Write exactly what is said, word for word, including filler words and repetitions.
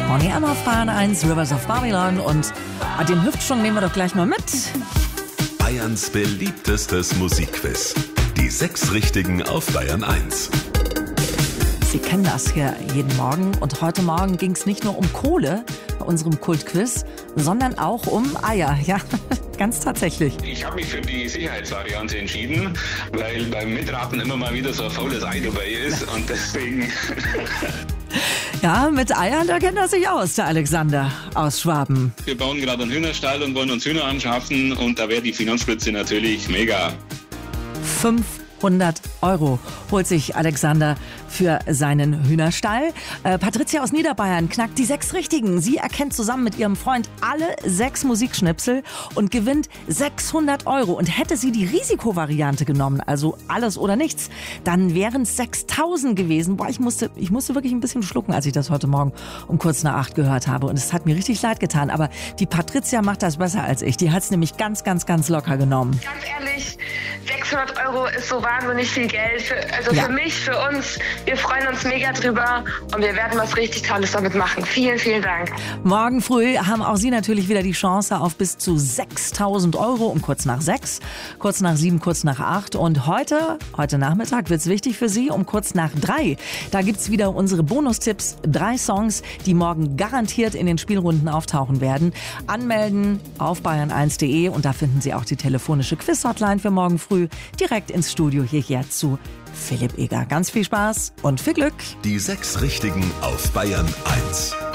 Bonnie M auf Bayern eins, Rivers of Babylon und den Hüftschwung nehmen wir doch gleich mal mit. Bayerns beliebtestes Musikquiz. Die sechs Richtigen auf Bayern eins. Sie kennen das hier jeden Morgen und heute Morgen ging es nicht nur um Kohle bei unserem Kultquiz, sondern auch um Eier, ja, ganz tatsächlich. Ich habe mich für die Sicherheitsvariante entschieden, weil beim Mitraten immer mal wieder so ein faules Ei dabei ist und deswegen... Ja, mit Eiern, da kennt er sich aus, der Alexander aus Schwaben. Wir bauen gerade einen Hühnerstall und wollen uns Hühner anschaffen und da wäre die Finanzspritze natürlich mega. fünfhundert Euro holt sich Alexander für seinen Hühnerstall. Äh, Patricia aus Niederbayern knackt die sechs Richtigen. Sie erkennt zusammen mit ihrem Freund alle sechs Musikschnipsel und gewinnt sechshundert Euro. Und hätte sie die Risikovariante genommen, also alles oder nichts, dann wären es sechstausend gewesen. Boah, ich musste, ich musste wirklich ein bisschen schlucken, als ich das heute Morgen um kurz nach acht gehört habe. Und es hat mir richtig leid getan. Aber die Patricia macht das besser als ich. Die hat es nämlich ganz, ganz, ganz locker genommen. Ganz ehrlich, sechshundert Euro ist so wahnsinnig viel Geld. Für, also Ja. für mich, für uns. Wir freuen uns mega drüber und wir werden was richtig Tolles damit machen. Vielen, vielen Dank. Morgen früh haben auch Sie natürlich wieder die Chance auf bis zu sechstausend Euro um kurz nach sechs, kurz nach sieben, kurz nach acht. Und heute, heute Nachmittag wird es wichtig für Sie um kurz nach drei. Da gibt's wieder unsere Bonustipps. Drei Songs, die morgen garantiert in den Spielrunden auftauchen werden. Anmelden auf bayern eins punkt de und da finden Sie auch die telefonische Quiz-Hotline für morgen früh direkt ins Studio hierher zu Philipp Eger. Ganz viel Spaß und viel Glück. Die sechs Richtigen auf Bayern eins.